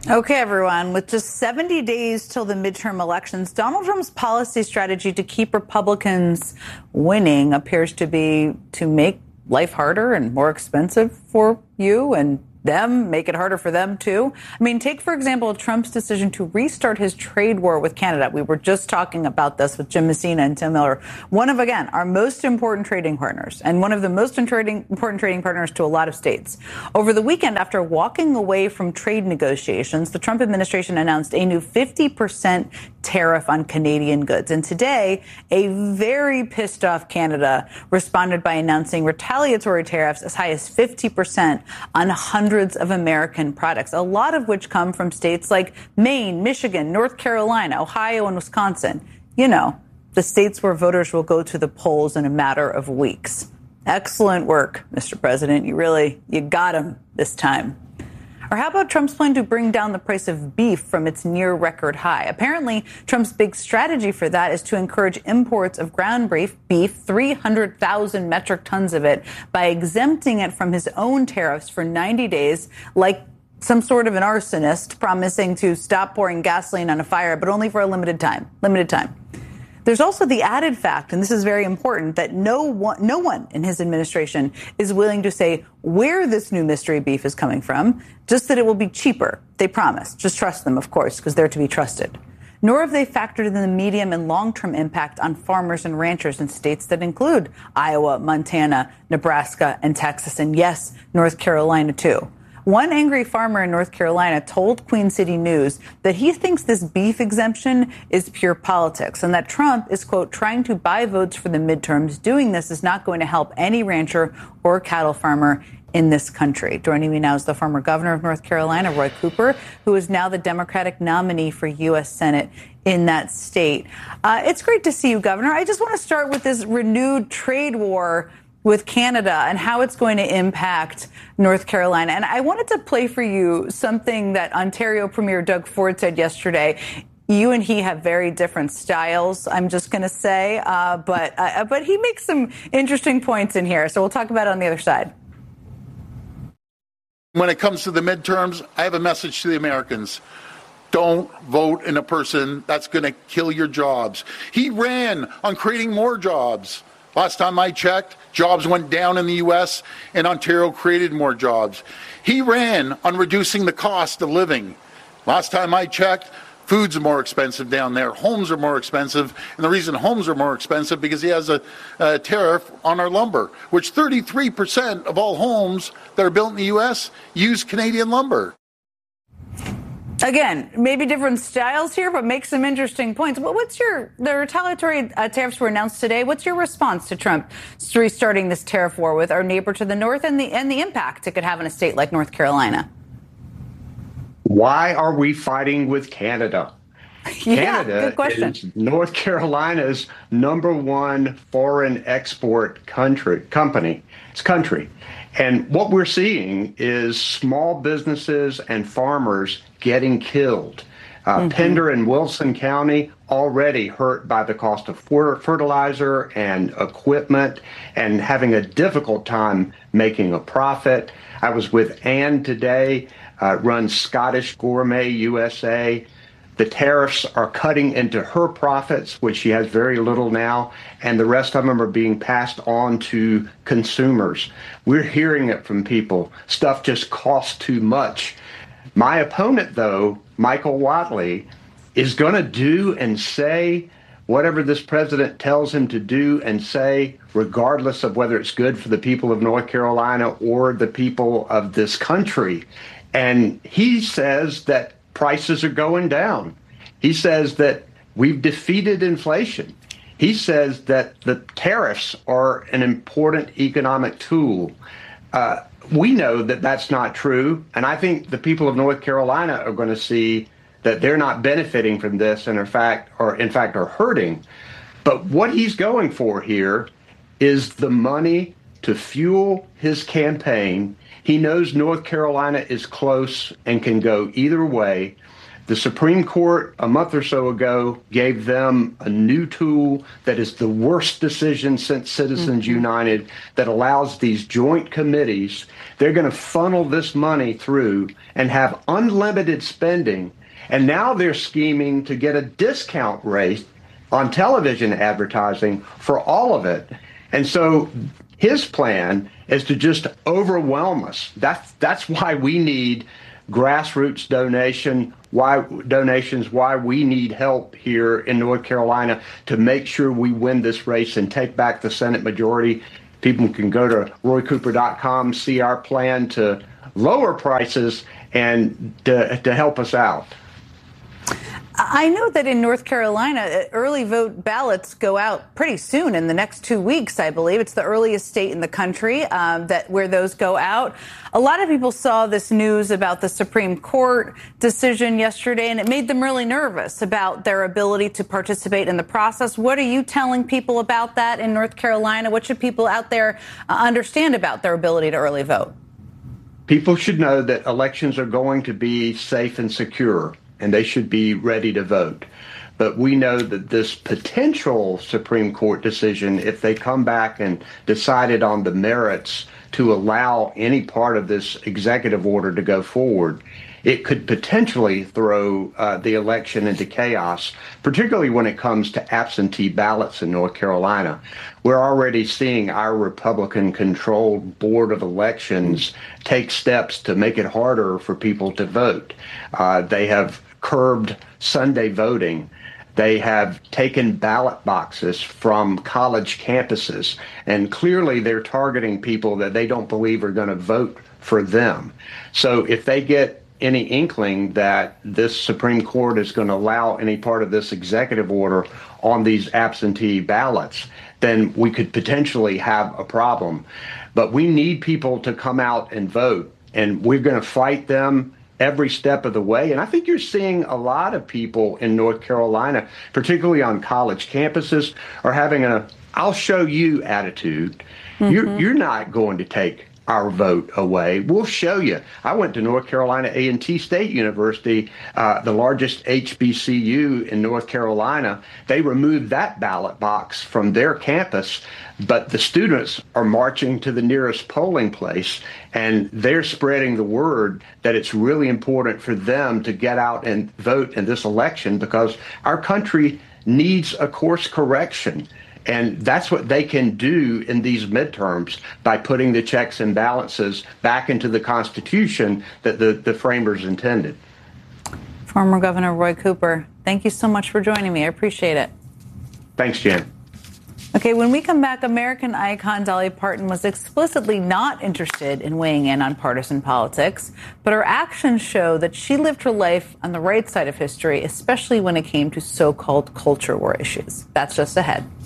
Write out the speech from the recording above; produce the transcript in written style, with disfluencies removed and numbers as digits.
Okay, everyone, with just 70 days till the midterm elections, Donald Trump's policy strategy to keep Republicans winning appears to be to make life harder and more expensive for you and them, make it harder for them, too. I mean, take, for example, Trump's decision to restart his trade war with Canada. We were just talking about this with Jim Messina and Tim Miller. One of, again, our most important trading partners and one of the most important trading partners to a lot of states. Over the weekend, after walking away from trade negotiations, the Trump administration announced a new 50% tariff on Canadian goods. And today, a very pissed off Canada responded by announcing retaliatory tariffs as high as 50% on hundreds of American products, a lot of which come from states like Maine, Michigan, North Carolina, Ohio, and Wisconsin. You know, the states where voters will go to the polls in a matter of weeks. Excellent work, Mr. President. You got him this time. Or how about Trump's plan to bring down the price of beef from its near record high? Apparently, Trump's big strategy for that is to encourage imports of ground beef, 300,000 metric tons of it, by exempting it from his own tariffs for 90 days, like some sort of an arsonist promising to stop pouring gasoline on a fire, but only for a limited time. There's also the added fact, and this is very important, that no one in his administration is willing to say where this new mystery beef is coming from, just that it will be cheaper. They promise. Just trust them, of course, because they're to be trusted. Nor have they factored in the medium and long-term impact on farmers and ranchers in states that include Iowa, Montana, Nebraska, and Texas, and yes, North Carolina, too. One angry farmer in North Carolina told Queen City News that he thinks this beef exemption is pure politics and that Trump is, quote, trying to buy votes for the midterms. Doing this is not going to help any rancher or cattle farmer in this country. Joining me now is the former governor of North Carolina, Roy Cooper, who is now the Democratic nominee for U.S. Senate in that state. It's great to see you, Governor. I just want to start with this renewed trade war with Canada and how it's going to impact North Carolina. And I wanted to play for you something that Ontario Premier Doug Ford said yesterday. You and he have very different styles, I'm just going to say, but he makes some interesting points in here. So we'll talk about it on the other side. When it comes to the midterms, I have a message to the Americans. Don't vote in a person that's going to kill your jobs. He ran on creating more jobs. Last time I checked, jobs went down in the U.S. and Ontario created more jobs. He ran on reducing the cost of living. Last time I checked, food's more expensive down there. Homes are more expensive. And the reason homes are more expensive because he has a tariff on our lumber, which 33% of all homes that are built in the U.S. use Canadian lumber. Again, maybe different styles here, but make some interesting points. The retaliatory tariffs were announced today. What's your response to Trump restarting this tariff war with our neighbor to the north and the impact it could have in a state like North Carolina? Why are we fighting with Canada? Canada good question. Is North Carolina's number one foreign export company. It's country. And what we're seeing is small businesses and farmers getting killed. Pender and Wilson County already hurt by the cost of fertilizer and equipment and having a difficult time making a profit. I was with Ann today, runs Scottish Gourmet USA. The tariffs are cutting into her profits, which she has very little now, and the rest of them are being passed on to consumers. We're hearing it from people. Stuff just costs too much. My opponent, though, Michael Whatley, is going to do and say whatever this president tells him to do and say, regardless of whether it's good for the people of North Carolina or the people of this country. And he says that prices are going down. He says that we've defeated inflation. He says that the tariffs are an important economic tool. We know that that's not true. And I think the people of North Carolina are going to see that they're not benefiting from this and in fact are hurting. But what he's going for here is the money to fuel his campaign. He knows North Carolina is close and can go either way. The Supreme Court a month or so ago gave them a new tool that is the worst decision since Citizens United, that allows these joint committees. They're going to funnel this money through and have unlimited spending. And now they're scheming to get a discount rate on television advertising for all of it. And so his plan is to just overwhelm us. That's why we need grassroots donations, why we need help here in North Carolina to make sure we win this race and take back the Senate majority. People can go to roycooper.com, see our plan to lower prices and to help us out. I know that in North Carolina, early vote ballots go out pretty soon, in the next 2 weeks, I believe. It's the earliest state in the country where those go out. A lot of people saw this news about the Supreme Court decision yesterday, and it made them really nervous about their ability to participate in the process. What are you telling people about that in North Carolina? What should people out there understand about their ability to early vote? People should know that elections are going to be safe and secure, and they should be ready to vote. But we know that this potential Supreme Court decision, if they come back and decided on the merits to allow any part of this executive order to go forward, it could potentially throw the election into chaos, particularly when it comes to absentee ballots in North Carolina. We're already seeing our Republican-controlled Board of Elections take steps to make it harder for people to vote. They have curbed Sunday voting. They have taken ballot boxes from college campuses, and clearly they're targeting people that they don't believe are going to vote for them. So if they get any inkling that this Supreme Court is going to allow any part of this executive order on these absentee ballots, then we could potentially have a problem. But we need people to come out and vote, and we're going to fight them every step of the way. And I think you're seeing a lot of people in North Carolina, particularly on college campuses, are having a "I'll show you" attitude. You're not going to take our vote away. We'll show you. I went to North Carolina A&T State University, the largest HBCU in North Carolina. They removed that ballot box from their campus, but the students are marching to the nearest polling place, and they're spreading the word that it's really important for them to get out and vote in this election because our country needs a course correction. And that's what they can do in these midterms by putting the checks and balances back into the Constitution that the framers intended. Former Governor Roy Cooper, thank you so much for joining me. I appreciate it. Thanks, Jen. Okay, when we come back, American icon Dolly Parton was explicitly not interested in weighing in on partisan politics, but her actions show that she lived her life on the right side of history, especially when it came to so-called culture war issues. That's just ahead.